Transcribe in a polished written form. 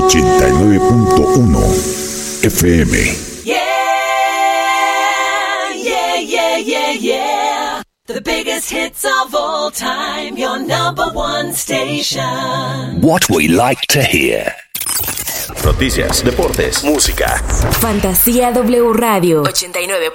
89.1 FM. Yeah. The biggest hits of all time, your number one station. What we like to hear. Noticias, deportes, música. Fantasía W Radio 89.1